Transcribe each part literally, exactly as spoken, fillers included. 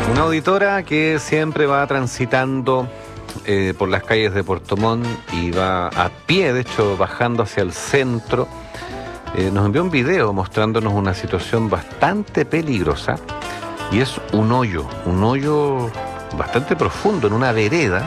Una auditora que siempre va transitando eh, por las calles de Puerto Montt y va a pie, de hecho, bajando hacia el centro, eh, nos envió un video mostrándonos una situación bastante peligrosa y es un hoyo, un hoyo bastante profundo en una vereda.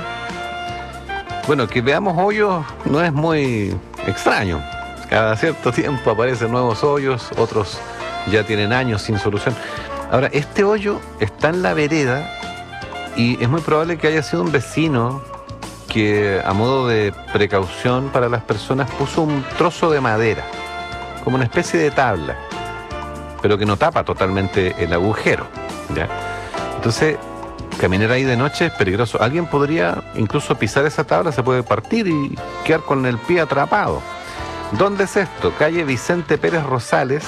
Bueno, que veamos hoyos no es muy extraño. Cada cierto tiempo aparecen nuevos hoyos, otros ya tienen años sin solución. Ahora, este hoyo está en la vereda y es muy probable que haya sido un vecino que, a modo de precaución para las personas, puso un trozo de madera, como una especie de tabla, pero que no tapa totalmente el agujero, ¿ya? Entonces, caminar ahí de noche es peligroso. Alguien podría incluso pisar esa tabla, se puede partir y quedar con el pie atrapado. ¿Dónde es esto? Calle Vicente Pérez Rosales.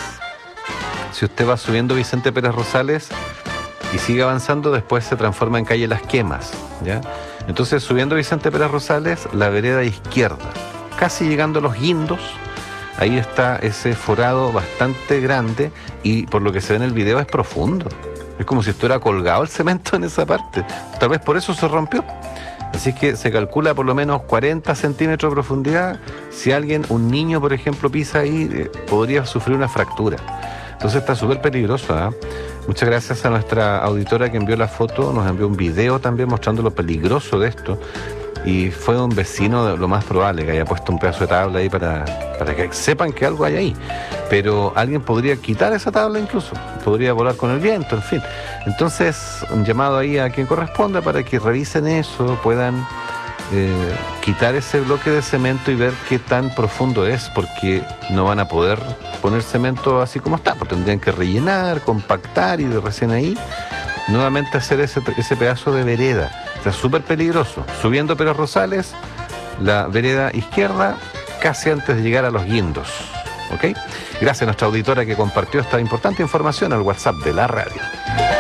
Si usted va subiendo Vicente Pérez Rosales y sigue avanzando, después se transforma en calle Las Quemas, ¿ya? Entonces, subiendo Vicente Pérez Rosales, la vereda izquierda, casi llegando a Los Guindos, ahí está ese forado bastante grande y por lo que se ve en el video es profundo. Es como si estuviera colgado el cemento en esa parte. Tal vez por eso se rompió. Así que se calcula por lo menos cuarenta centímetros de profundidad. Si alguien, un niño por ejemplo, pisa ahí, eh, podría sufrir una fractura. Entonces está súper peligroso, ¿eh? Muchas gracias a nuestra auditora que envió la foto, nos envió un video también mostrando lo peligroso de esto. Y fue un vecino, de lo más probable, que haya puesto un pedazo de tabla ahí para, para que sepan que algo hay ahí. Pero alguien podría quitar esa tabla incluso, podría volar con el viento, en fin. Entonces, un llamado ahí a quien corresponda para que revisen eso, puedan eh, quitar ese bloque de cemento y ver qué tan profundo es, porque no van a poder poner cemento así como está, porque tendrían que rellenar, compactar y de recién ahí nuevamente hacer ese, ese pedazo de vereda. Está súper peligroso. Subiendo Pérez Rosales, la vereda izquierda, casi antes de llegar a Los Guindos. ¿Ok? Gracias a nuestra auditora que compartió esta importante información al WhatsApp de la radio.